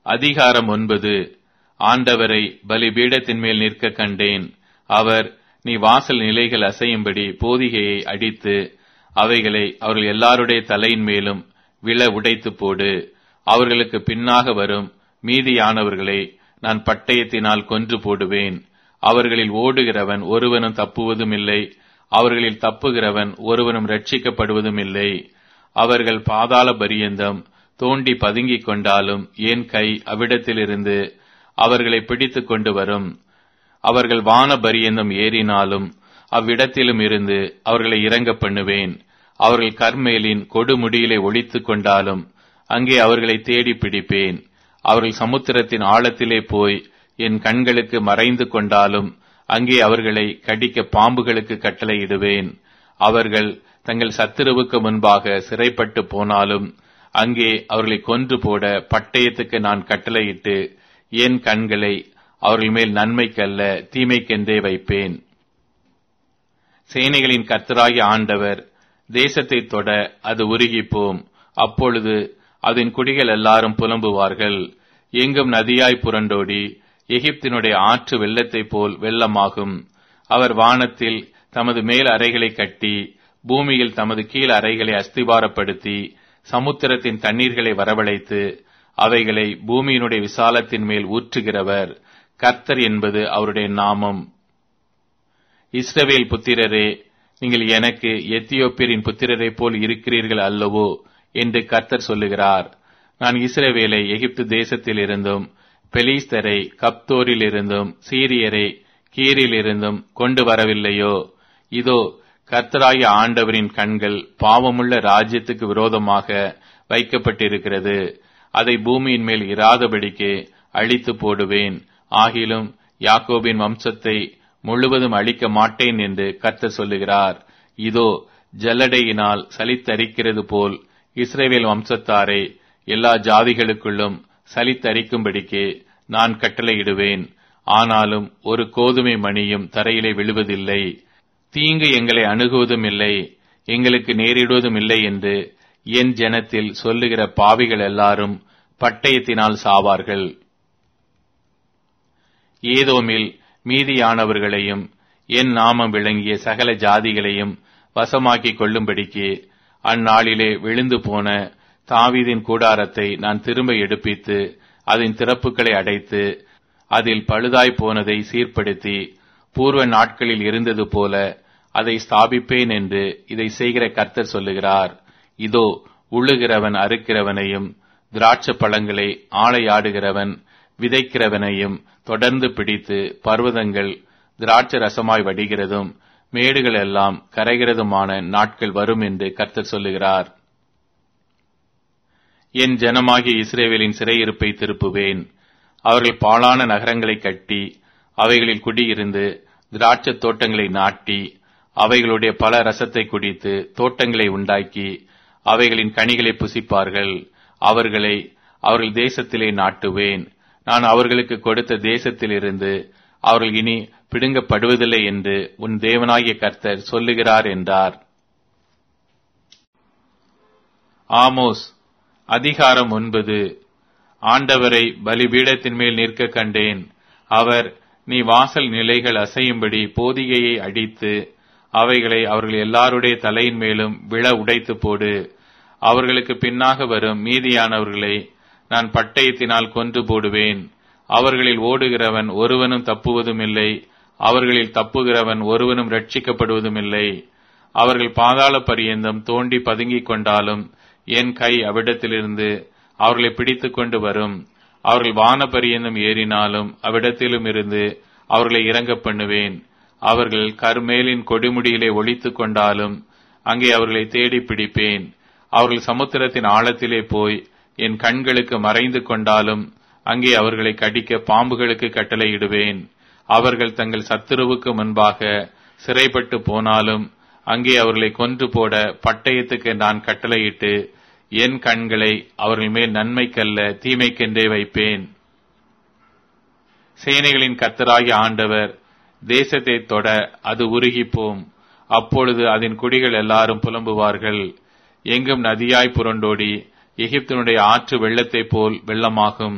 அதிகாரம் 9. ஆண்டவரை பலிபீடத்தின் மேல் நிற்க கண்டேன். அவர், நீ வாசல் நிலைகள் அசையும்படி போதிகையை அடித்து அவைகளை அவர்கள் எல்லாருடைய தலையின் மேலும் விழ உடைத்து போடு. அவர்களுக்கு பின்னாக வரும் மீதியானவர்களை நான் பட்டயத்தினால் கொன்று போடுவேன். அவர்களில் ஓடுகிறவன் ஒருவனும் தப்புவதும் இல்லை, அவர்களில் தப்புகிறவன் ஒருவனும் ரட்சிக்கப்படுவதும் இல்லை. அவர்கள் பாதாள பரியந்தம் தோண்டி பதுங்கிக் கொண்டாலும் என் கை அவ்விடத்திலிருந்து அவர்களை பிடித்து கொண்டு வரும். அவர்கள் வான பரியந்தம் ஏறினாலும் அவ்விடத்திலும் இருந்து அவர்களை இறங்க பண்ணுவேன். அவர்கள் கர்மேலின் கொடுமுடியிலே ஒளித்து கொண்டாலும் அங்கே அவர்களை தேடி பிடிப்பேன். அவர்கள் சமுத்திரத்தின் ஆழத்திலே போய் என் கண்களுக்கு மறைந்து கொண்டாலும் அங்கே அவர்களை கடிக்க பாம்புகளுக்கு கட்டளையிடுவேன். அவர்கள் தங்கள் சத்துருவுக்கு முன்பாக சிறைப்பட்டு போனாலும் அங்கே அவர்களை கொன்று போட பட்டயத்துக்கு நான் கட்டளையிட்டு என் கண்களை அவர்கள் மேல் நன்மைக்கல்ல தீமைக்கென்றே வைப்பேன். சேனைகளின் கர்த்தராகிய ஆண்டவர் தேசத்தை தொட அது உருகிப்போம். அப்பொழுது அதன் குடிகள் எல்லாரும் புலம்புவார்கள். எங்கும் நதியாய் புரண்டோடி எகிப்தினுடைய ஆற்று வெள்ளத்தைப் போல் வெள்ளமாகும். அவர் வானத்தில் தமது மேல் அறைகளை கட்டி பூமியில் தமது கீழ் அறைகளை அஸ்திபாரப்படுத்தி சமுத்திரத்தின் தண்ணீர்களை வரவழைத்து அவைகளை பூமியினுடைய விசாலத்தின் மேல் ஊற்றுகிறவர். கர்த்தர் என்பது அவருடைய நாமம். இஸ்ரவேல் புத்திரரே, நீங்கள் எனக்கு எத்தியோப்பியரின் புத்திரரைப் போல் இருக்கிறீர்கள் அல்லவோ என்று கர்த்தர் சொல்லுகிறார். நான் இஸ்ரவேலை எகிப்து தேசத்தில் இருந்தும் பெலிஸ்தரை கப்தோரில் இருந்தும் சீரியரை கீரில் இருந்தும் கொண்டு வரவில்லையோ? இதோ, கர்த்தராகிய ஆண்டவரின் கண்கள் பாவமுள்ள ராஜ்யத்துக்கு விரோதமாக வைக்கப்பட்டிருக்கிறது. அதை பூமியின் மேல் இராதபடிக்கு அழித்து போடுவேன். ஆகிலும் யாக்கோபின் வம்சத்தை முழுவதும் அழிக்க மாட்டேன் என்று கர்த்தர் சொல்லுகிறார். இதோ, ஜல்லடையினால் சலித்தரிக்கிறது போல் இஸ்ரவேல் வம்சத்தாரை எல்லா ஜாதிகளுக்குள்ளும் சலித்தரிக்கும்படிக்கு நான் கட்டளையிடுவேன். ஆனாலும் ஒரு கோதுமை மணியும் தரையிலே விழுவதில்லை. தீங்கு எங்களை அணுகுவதும் இல்லை, எங்களுக்கு நேரிடுவதும் இல்லை என்று என் ஜனத்தில் சொல்லுகிற பாவிகள் எல்லாரும் பட்டயத்தினால் சாவார்கள். ஏதோமில் மீதியானவர்களையும் என் நாமம் விளங்கிய சகல ஜாதிகளையும் வசமாக்கிக் கொள்ளும்படிக்கு அந்நாளிலே விழுந்து போன தாவீதின் கூடாரத்தை நான் திரும்ப எடுப்பித்து அதன் திறப்புகளை அடைத்து அதில் பழுதாய் போனதை சீர்படுத்தி பூர்வ நாட்களில் இருந்தது போல அதை ஸ்தாபிப்பேன் என்று இதை செய்கிற கர்த்தர் சொல்லுகிறார். இதோ, உழுகிறவன் அறுக்கிறவனையும் திராட்சை பழங்களை ஆலையாடுகிறவன் விதைக்கிறவனையும் தொடர்ந்து பிடித்து பர்வதங்கள் திராட்சை ரசமாய் வடிகிறதும் மேடுகள் எல்லாம் கரைகிறதுமான நாட்கள் வரும் என்று கர்த்தர் சொல்லுகிறார். என் ஜனமாகிய இஸ்ரவேலின் சிறையிருப்பை திருப்புவேன். அவர்கள் பாழான நகரங்களை கட்டி அவைகளில் குடியிருந்து திராட்சை தோட்டங்களை நாட்டி அவைகளுடைய பல ரசத்தை குடித்து தோட்டங்களை உண்டாக்கி அவைகளின் கனிகளை புசிப்பார்கள். அவர்களை அவர்கள் தேசத்திலே நாட்டுவேன். நான் அவர்களுக்கு கொடுத்த தேசத்திலிருந்து அவர்கள் இனி பிடுங்கப்படுவதில்லை என்று உன் தேவனாகிய கர்த்தர் சொல்லுகிறார் என்றார். ஆமோஸ் அதிகாரம் 9. ஆண்டவரை பலிபீடத்தின் மேல் நிற்க கண்டேன். அவர், நீ வாசல் நிலைகள் அசையும்படி போதிகையை அடித்து அவைகளை அவர்கள் எல்லாருடைய தலையின் மேலும் விழ உடைத்து போடு. அவர்களுக்கு பின்னாக வரும் மீதியானவர்களை நான் பட்டயத்தினால் கொன்று போடுவேன். அவர்களில் ஓடுகிறவன் ஒருவனும் தப்புவதும் இல்லை, அவர்களில் தப்புகிறவன் ஒருவனும் ரட்சிக்கப்படுவதும் இல்லை. அவர்கள் பாதாள பரியந்தம் தோண்டி பதுங்கிக் கொண்டாலும் என் கை அவ்விடத்திலிருந்து அவர்களை பிடித்து கொண்டு வரும். அவர்கள் வான பரியந்தம் ஏறினாலும் அவ்விடத்திலும் இருந்து அவர்களை இறங்க பண்ணுவேன். அவர்கள் கர்மேலின் கொடுமுடியிலே ஒளித்து கொண்டாலும் அங்கே அவர்களை தேடி பிடிப்பேன். அவர்கள் சமுத்திரத்தின் ஆழத்திலே போய் என் கண்களுக்கு மறைந்து கொண்டாலும் அங்கே அவர்களை கடிக்க பாம்புகளுக்கு கட்டளையிடுவேன். அவர்கள் தங்கள் சத்துருவுக்கு முன்பாக சிறைப்பட்டு போனாலும் அங்கே அவர்களை கொன்று போட பட்டயத்துக்கு நான் கட்டளையிட்டு என் கண்களை அவர்கள் மேல் நன்மைக்கல்ல தீமைக்கென்றே வைப்பேன். சேனைகளின் கர்த்தராகிய ஆண்டவர் தேசத்தை தொட அது உருகிப்போம். அப்பொழுது அதன் குடிகள் எல்லாரும் புலம்புவார்கள். எங்கும் நதியாய் புரண்டோடி எகிப்தினுடைய ஆற்று வெள்ளத்தைப் போல் வெள்ளமாகும்.